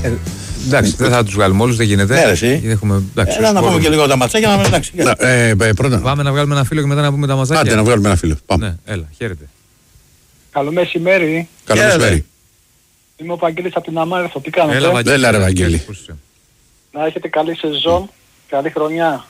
Εντάξει, δεν θα τους βγάλουμε όλους, δεν γίνεται. Έλα να πούμε και λίγο τα ματσάκια να μην εντάξει. Πρώτα. Πάμε να βγάλουμε ένα φίλο και μετά να πούμε τα ματσάκια. Άντε να βγάλουμε ένα φίλο. Πάμε. Ναι, έλα, χαίρετε. Καλό μεσημέρι. Καλό μεσημέρι. Είμαι ο Βαγγέλης από την Αμάρεθο. Τι κάνετε? Έλα ρε Βαγγέλη. Να έχετε καλή σεζόν, καλή χρονιά.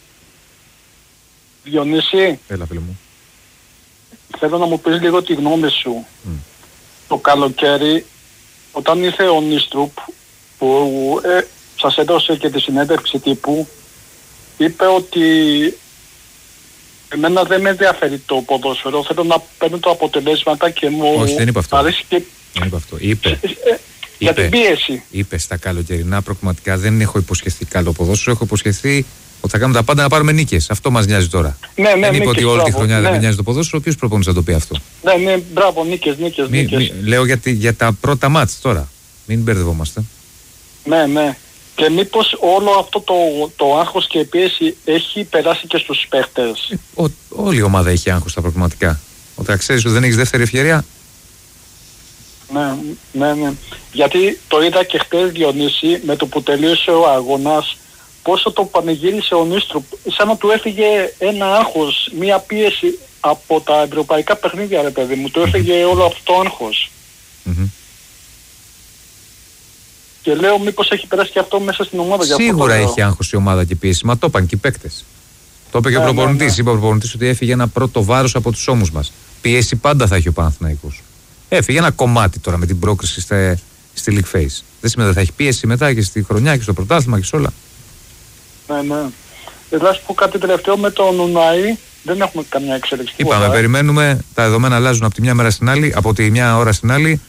Διονύση. Έλα φίλε μου. Θέλω να μου πεις λίγο τη γνώμη σου. Το καλοκαίρι, όταν ήρθε ο Νίστρουπ, που σας έδωσε και τη συνέντευξη τύπου, είπε ότι εμένα δεν με ενδιαφέρει το ποδόσφαιρο, θέλω να παίρνω τα αποτελέσματα και μου όχι, δεν είπε αυτό. αρέσει και... Δεν είπε αυτό. Είπε. Για την πίεση. Είπε στα καλοκαιρινά προκριματικά δεν έχω υποσχεθεί καλό ποδόσφαιρο, έχω υποσχεθεί ότι θα κάνουμε τα πάντα να πάρουμε νίκες. Αυτό μας νοιάζει τώρα. Ναι, δεν είπε ότι όλη τη χρονιά ναι. δεν με νοιάζει το ποδόσφαιρο, ο οποίος προπονείς να το πει αυτό. Ναι, μπράβο, νίκες. Λέω για τα πρώτα μάτς τώρα. Μην μπερδευόμαστε. Ναι. Και μήπως όλο αυτό το άγχος και η πίεση έχει περάσει και στους παίχτες? Όλη η ομάδα έχει άγχος στα προκριματικά. Όταν ξέρεις ότι δεν έχεις δεύτερη ευκαιρία. Ναι. Γιατί το είδα και χτες, Διονύση, με το που τελείωσε ο αγώνας, πόσο το πανηγύρισε ο Νίστρουπ, σαν να του έφυγε ένα άγχος, μία πίεση από τα ευρωπαϊκά παιχνίδια, ρε παιδί μου. Του έφυγε όλο αυτό το άγχος. Και λέω μήπως έχει περάσει και αυτό μέσα στην ομάδα. Σίγουρα έχει άγχος η ομάδα και πίεση, μα το είπαν και οι παίκτες. Το είπε και ο προπονητής. Είπε ο προπονητής ότι έφυγε ένα πρώτο βάρος από τους ώμους μας. Πίεση πάντα θα έχει ο Παναθηναϊκός. Έφυγε ένα κομμάτι τώρα με την πρόκριση στη League Phase. Δεν σημαίνει ότι θα έχει πίεση μετά και στη χρονιά και στο πρωτάθλημα και σε όλα. Ναι. Δηλαδή που κάτι τελευταίο με τον Ουνάη δεν έχουμε καμιά εξέλιξη. Είπαμε, περιμένουμε, τα δεδομένα αλλάζουν από τη μια μέρα στην άλλη, από τη μια ώρα στην άλλη.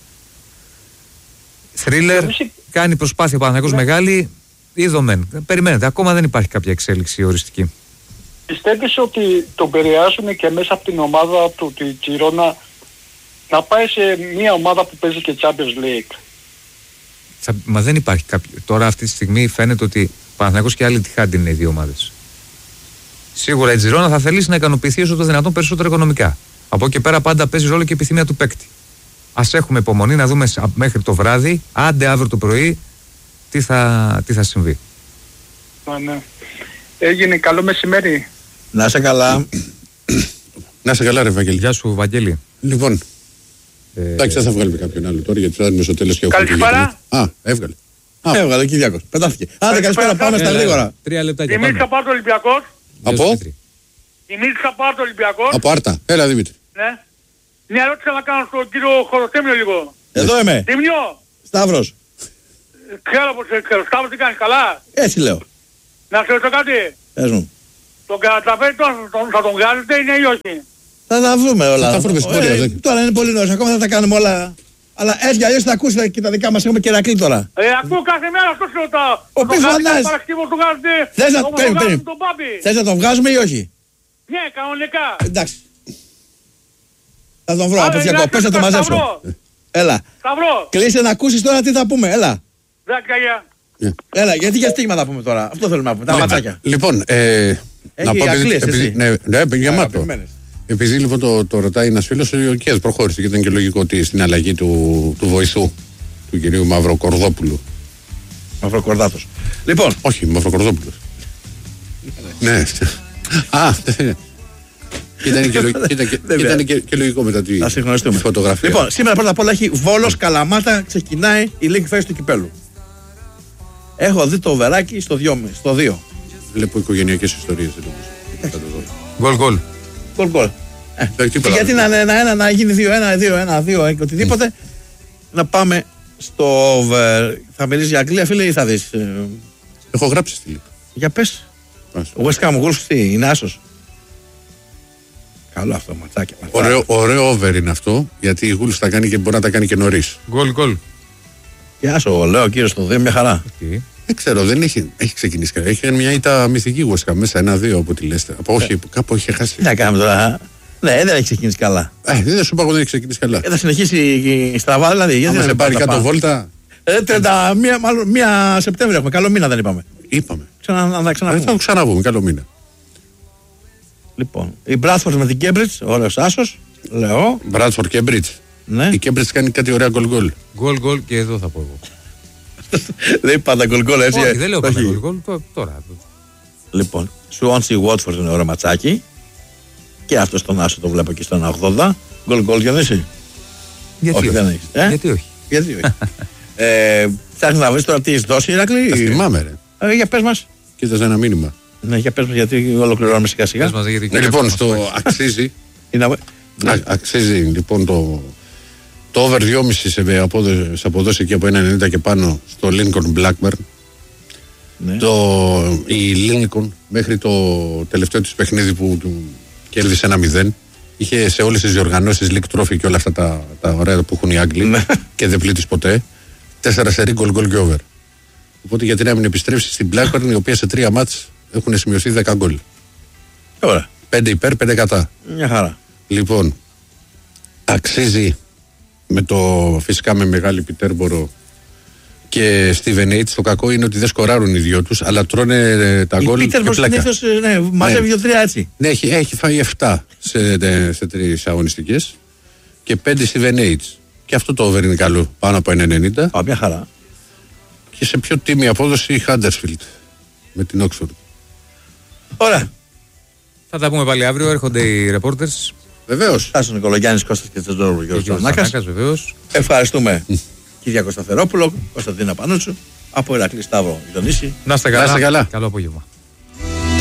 Θρίλερ, κάνει προσπάθεια ο Παναθηναϊκός μεγάλη, είδομεν. Περιμένετε, ακόμα δεν υπάρχει κάποια εξέλιξη οριστική. Πιστεύεις ότι τον επηρεάζουν και μέσα από την ομάδα του, τη Τζιρόνα, να πάει σε μια ομάδα που παίζει και Champions League? Μα δεν υπάρχει κάποιο. Τώρα αυτή τη στιγμή φαίνεται ότι ο Παναθηναϊκός και άλλη τυχάντη είναι οι δύο ομάδες. Σίγουρα η Τζιρόνα θα θελήσει να ικανοποιηθεί όσο το δυνατόν περισσότερο οικονομικά. Από εκεί πέρα πάντα παίζει ρόλο και η επιθυμία του παίκτη. Ας έχουμε υπομονή να δούμε μέχρι το βράδυ, άντε αύριο το πρωί, τι θα συμβεί. Ναι. Έγινε, καλό μεσημέρι. Να είσαι καλά. Να είσαι καλά ρε Βαγγέλη. Γεια σου Βαγγέλη. Λοιπόν, εντάξει δεν θα βγάλουμε κάποιον άλλο τώρα γιατί θα είναι στο τέλος και έχουμε. Καλησπέρα. Έβγαλε. Έβγαλε ο Κυριάκος. Πετάθηκε. Άντε καλησπέρα, πάμε στα γρήγορα. 3 λεπτάκια. Δημήτρης Καπάρτο Ολυμπιακός. Από? Δημήτρης Καπάρτο Ολυμπιακός. Από Άρτα. Έλα Δημήτρη. Ναι. Μια ερώτηση να κάνω στον κύριο Χωροθέμιο λίγο. Εδώ είμαι. Τιμιό. Σταύρος. Ξέρω πως ξέρω. Σταύρος τι κάνεις, καλά? Έτσι λέω. Να σε ρωτήσω κάτι. Πες μου. Τον καταφέρει θα τον βγάζετε ή όχι? Θα τα βρούμε όλα. Θα τα βρούμε στην πορεία. Τώρα είναι πολύ νωρίς, ακόμα θα τα κάνουμε όλα. Αλλά έτσι κι αλλιώς θα ακούσετε και τα δικά μας, έχουμε και Ηρακλή τώρα. Ακούω κάθε μέρα αυτό σε ρωτάω. Ο οποίος φαντάζει. Θες να τον βγάζουμε ή όχι? Ναι, κανονικά. Εντάξει. Θα τον βρω, απευθειακό. Πες να το μαζέψω. Έλα. Σταυρό. Κλείσε να ακούσεις τώρα τι θα πούμε. Έλα. Δάκια. Έλα, γιατί για στίγμα θα πούμε τώρα. Αυτό θέλουμε να πούμε. Τα ματσάκια. Λοιπόν, να πω για μάτω. Επειδή λοιπόν το ρωτάει ένας φίλος, ο Κιάς προχώρησε και ήταν και λογικό ότι στην αλλαγή του βοηθού του κυρίου Μαυροκορδόπουλου. Μαυροκορδάτος. Λοιπόν. Όχι, Μαυροκορδόπουλος. Ναι. Ήταν και λογικό μετά τη φωτογραφία. Λοιπόν, σήμερα πρώτα απ' όλα έχει Βόλος Καλαμάτα, ξεκινάει η League Phase του Κυπέλλου. Έχω δει το βεράκι στο 2. Βλέπω οικογενειακές ιστορίες. Γκολ. Γιατί να γίνει 2-1 και οτιδήποτε. Να πάμε στο over. Θα μιλήσεις για Αγγλία, φίλε, ή θα δεις? Έχω γράψει στη League. Για πες. Ο West Ham Wolves τι, είναι άσος? Καλό αυτό ματσάκι. Ωραίο over είναι αυτό, γιατί η Wolves θα κάνει και μπορεί να τα κάνει και νωρίς. Γκολ. Γεια σου, λέω κύριο στο 2, μια χαρά. Δεν ξέρω, δεν έχει ξεκινήσει καλά. Έχει μια ήττα μυθική West Ham μέσα, 1-2 από ό,τι λέτε. Όχι, κάπου είχε χάσει. Τι να κάνουμε τώρα. Ναι, δεν έχει ξεκινήσει καλά. Δεν σου είπα δεν έχει ξεκινήσει καλά. Θα συνεχίσει η στραβά, δηλαδή. Γιατί δεν σε πάρει κάτω βόλτα. 31 Σεπτέμβρη έχουμε. Καλό μήνα δεν είπαμε. Είπαμε. Θα το ξαναβούμε. Καλό μήνα. Λοιπόν, η Bradford με την Cambridge, ωραίος άσος. Λέω. Bradford Cambridge. Ναι. Η Cambridge κάνει κάτι ωραία γκολ. Γκολ και εδώ θα πω εγώ. Δεν είπα πάντα γκολ έτσι. Όχι, δεν λέω πάντα γκολ τώρα. Λοιπόν, Swansea Watford είναι ωραίο ματσάκι. Και αυτό στον Άσο το βλέπω εκεί στον 80. Γκολ Διονύση. Γιατί δεν έχεις. Γιατί όχι. Ψάχνεις να βρεις τώρα τι έχεις δώσει, Ηρακλή. Τα θυμάμαι, ρε. Για πες μας. Κοίταζε ένα μήνυμα. Ναι, για πες μας, γιατί ολοκληρώνουμε σιγά σιγά. Λοιπόν, στο αξίζει. Αξίζει λοιπόν το over 2,5 σε αποδόση εκεί από 1,90 και πάνω στο Lincoln Blackburn. Ναι. Η Lincoln μέχρι το τελευταίο της παιχνίδι που του κέρδισε 1-0 είχε σε όλες τις διοργανώσεις League Trophy και όλα αυτά τα ωραία που έχουν οι Άγγλοι και δεν πλήττεις ποτέ 4 σερί γκολ και over. Οπότε γιατί να μην επιστρέψει στην Blackburn η οποία σε 3 μάτς έχουν σημειωθεί 10 γκολ. Ωραία. 5 υπέρ, 5 κατά. Μια χαρά. Λοιπόν, αξίζει φυσικά με μεγάλη υπερβολή και Steven H. Το κακό είναι ότι δεν σκοράρουν οι δυο τους, αλλά τρώνε τα γκολ. Η Πίτερμπορ συνήθως μαζεύει 2-3 έτσι. Ναι, έχει φάει 7 σε 3 αγωνιστικές και 5 Steven H. Και αυτό το over είναι καλό, πάνω από 1,90. Μια χαρά. Και σε πιο τίμη απόδοση η Huddersfield με την Oxford. Ωραία. Θα τα πούμε πάλι αύριο, έρχονται οι reporters. Βεβαίως. Τάσος Νικολογιάννης, Κώστας και Τσεντζόρου και ο Τζανάκας. Βεβαίως. Ευχαριστούμε Κυριάκο Σταθερόπουλο, Κωνσταντίνα Πανούτσου, από Ηρακλή Σταύρο Διονύση. Να είστε καλά. Καλό απόγευμα.